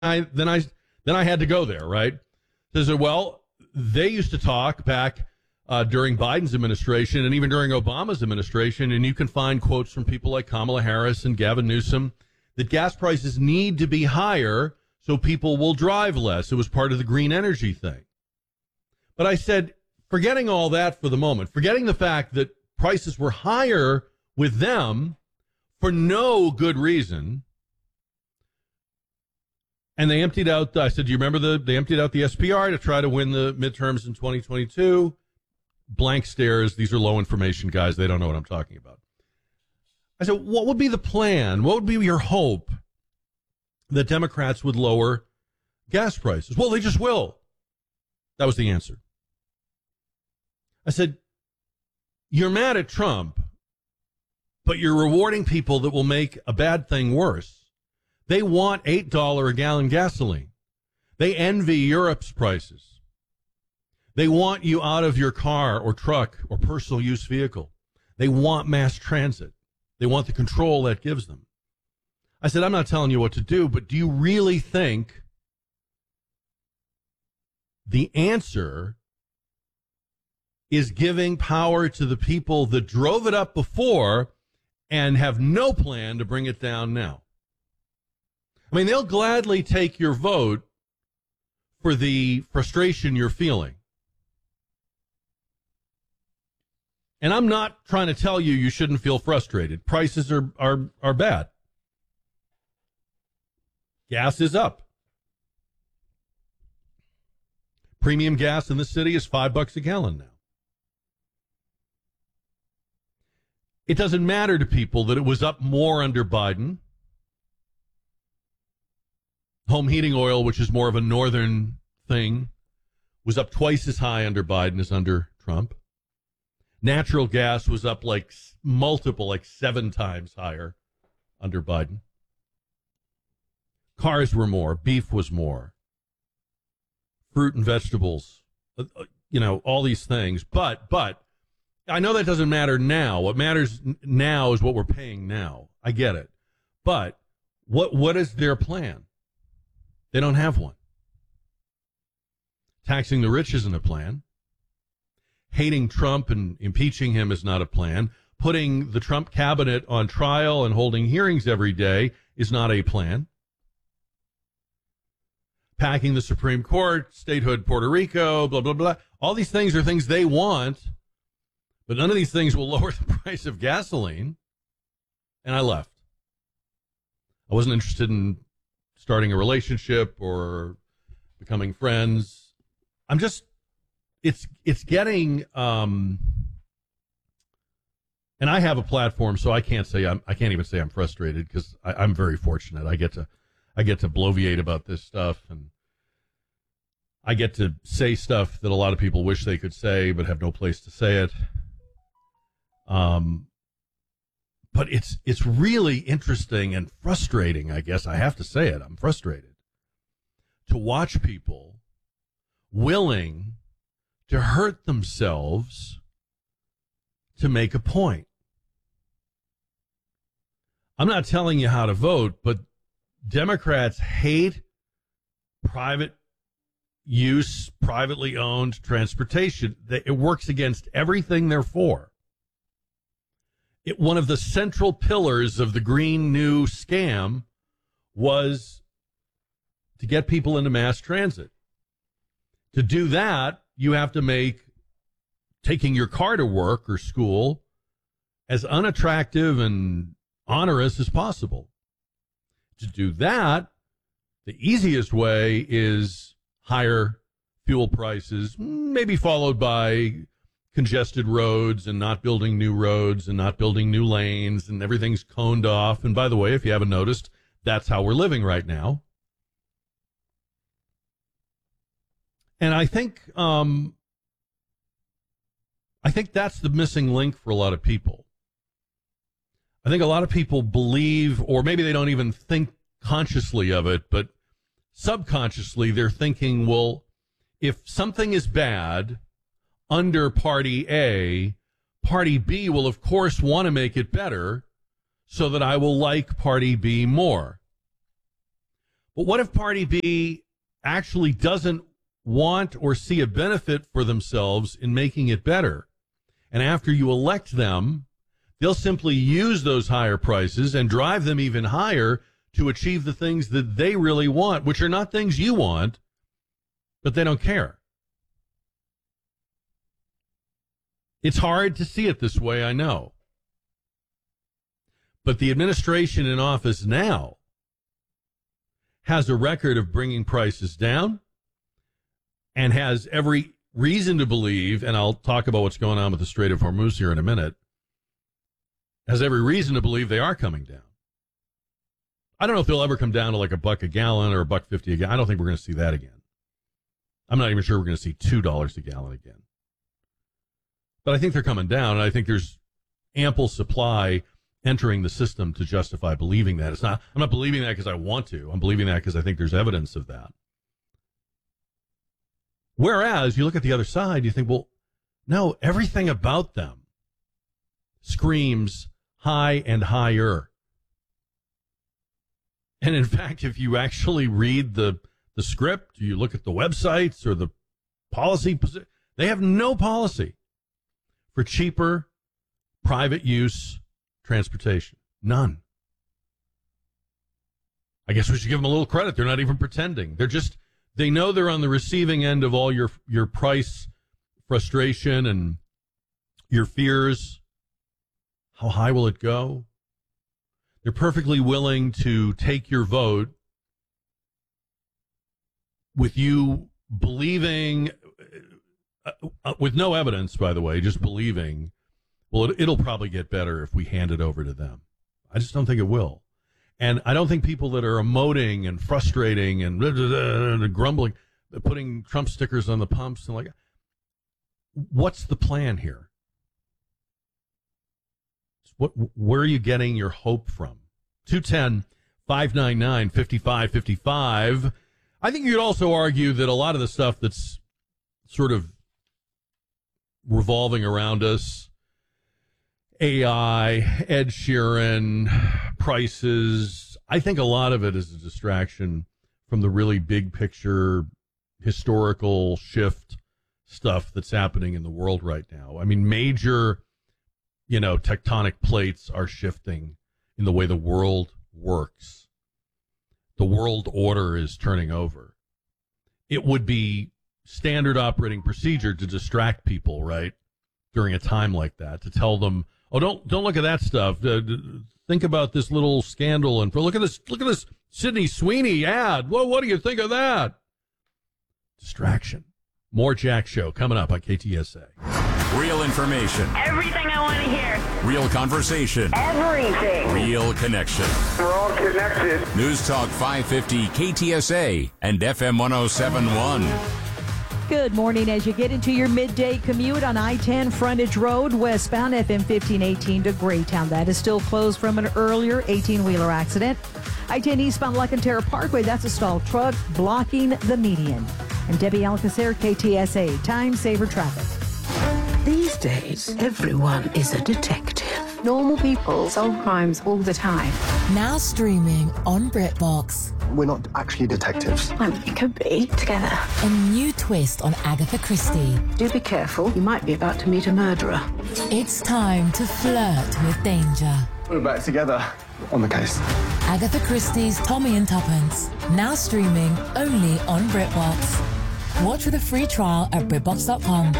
I had to go there, right? They said, well, they used to talk back during Biden's administration and even during Obama's administration, and you can find quotes from people like Kamala Harris and Gavin Newsom that gas prices need to be higher so people will drive less. It was part of the green energy thing. But I said, forgetting all that for the moment, forgetting the fact that prices were higher with them for no good reason, and they emptied out, I said, do you remember they emptied out the SPR to try to win the midterms in 2022? Blank stares. These are low information guys. They don't know what I'm talking about. I said, what would be the plan? What would be your hope that Democrats would lower gas prices? Well, they just will. That was the answer. I said, you're mad at Trump, but you're rewarding people that will make a bad thing worse. They want $8 a gallon gasoline. They envy Europe's prices. They want you out of your car or truck or personal use vehicle. They want mass transit. They want the control that gives them. I said, I'm not telling you what to do, but do you really think the answer is giving power to the people that drove it up before and have no plan to bring it down now? I mean, they'll gladly take your vote for the frustration you're feeling. And I'm not trying to tell you shouldn't feel frustrated. Prices are bad. Gas is up. Premium gas in the city is $5 a gallon now. It doesn't matter to people that it was up more under Biden. Home heating oil, which is more of a northern thing, was up twice as high under Biden as under Trump. Natural gas was up like 7 times higher under Biden. Cars were more. Beef was more. Fruit and vegetables, all these things. But I know that doesn't matter now. What matters now is what we're paying now. I get it. But what is their plan? They don't have one. Taxing the rich isn't a plan. Hating Trump and impeaching him is not a plan. Putting the Trump cabinet on trial and holding hearings every day is not a plan. Packing the Supreme Court, statehood Puerto Rico, blah, blah, blah. All these things are things they want, but none of these things will lower the price of gasoline. And I left. I wasn't interested in starting a relationship or becoming friends. It's getting, and I have a platform, so I can't even say I'm frustrated because I'm very fortunate. I get to bloviate about this stuff, and I get to say stuff that a lot of people wish they could say but have no place to say it. But it's really interesting and frustrating, I guess I have to say it. I'm frustrated to watch people willing to hurt themselves to make a point. I'm not telling you how to vote, but Democrats hate private use, privately owned transportation. It works against everything they're for. One of the central pillars of the Green New scam was to get people into mass transit. To do that, you have to make taking your car to work or school as unattractive and onerous as possible. To do that, the easiest way is higher fuel prices, maybe followed by congested roads and not building new roads and not building new lanes, and everything's coned off. And by the way, if you haven't noticed, that's how we're living right now. And I think that's the missing link for a lot of people. I think a lot of people believe, or maybe they don't even think consciously of it, but subconsciously they're thinking, well, if something is bad under Party A, Party B will, of course, want to make it better so that I will like Party B more. But what if Party B actually doesn't want or see a benefit for themselves in making it better? And after you elect them, they'll simply use those higher prices and drive them even higher to achieve the things that they really want, which are not things you want, but they don't care. It's hard to see it this way, I know. But the administration in office now has a record of bringing prices down and has every reason to believe, and I'll talk about what's going on with the Strait of Hormuz here in a minute, has every reason to believe they are coming down. I don't know if they'll ever come down to like $1 a gallon or $1.50 a gallon. I don't think we're going to see that again. I'm not even sure we're going to see $2 a gallon again. But I think they're coming down, and I think there's ample supply entering the system to justify believing that. I'm not believing that because I want to. I'm believing that because I think there's evidence of that. Whereas you look at the other side, you think, well, no, everything about them screams high and higher. And in fact, if you actually read the script, you look at the websites or the policy, they have no policy for cheaper private use transportation. None. I guess we should give them a little credit. They're not even pretending. They know they're on the receiving end of all your price frustration and your fears. How high will it go? They're perfectly willing to take your vote with you believing, with no evidence, by the way, just believing, well, it'll probably get better if we hand it over to them. I just don't think it will. And I don't think people that are emoting and frustrating and grumbling, putting Trump stickers on the pumps and like, what's the plan here? Where are you getting your hope from? 210-599-5555. I think you could also argue that a lot of the stuff that's sort of revolving around us, AI, Ed Sheeran, prices, I think a lot of it is a distraction from the really big picture historical shift stuff that's happening in the world right now. I mean, major, tectonic plates are shifting in the way the world works. The world order is turning over. It would be standard operating procedure to distract people, right, during a time like that, to tell them, oh, don't look at that stuff. Think about this little scandal, and look at this Sydney Sweeney ad. Well, what do you think of that? Distraction. More Jack Show coming up on KTSA. Real information. Everything I want to hear. Real conversation. Everything. Real connection. We're all connected. News Talk 550 KTSA and FM 107.1. Good morning. As you get into your midday commute on I-10 Frontage Road, westbound FM 1518 to Greytown. That is still closed from an earlier 18-wheeler accident. I-10 eastbound Lecanterra Parkway, that's a stalled truck blocking the median. And Debbie Alcacer, KTSA, Time Saver Traffic. These days, everyone is a detective. Normal people solve crimes all the time. Now streaming on BritBox. We're not actually detectives. Well, we could be together. A new twist on Agatha Christie. Do be careful. You might be about to meet a murderer. It's time to flirt with danger. We're back together on the case. Agatha Christie's Tommy and Tuppence. Now streaming only on BritBox. Watch with a free trial at BritBox.com.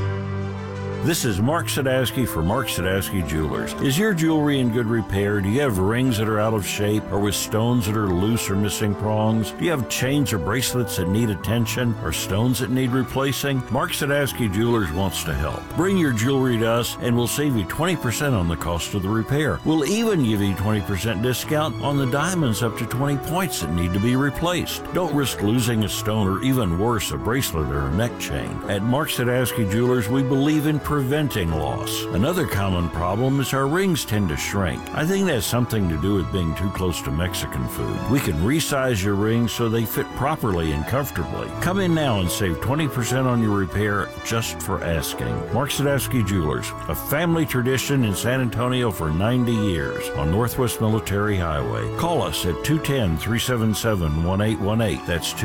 This is Mark Sadowski for Mark Sadowski Jewelers. Is your jewelry in good repair? Do you have rings that are out of shape or with stones that are loose or missing prongs? Do you have chains or bracelets that need attention or stones that need replacing? Mark Sadowski Jewelers wants to help. Bring your jewelry to us and we'll save you 20% on the cost of the repair. We'll even give you 20% discount on the diamonds up to 20 points that need to be replaced. Don't risk losing a stone or even worse, a bracelet or a neck chain. At Mark Sadowski Jewelers, we believe in preventing loss. Another common problem is our rings tend to shrink. I think that's something to do with being too close to Mexican food. We can resize your rings so they fit properly and comfortably. Come in now and save 20% on your repair just for asking. Mark Sadowski Jewelers, a family tradition in San Antonio for 90 years on Northwest Military Highway. Call us at 210-377-1818. That's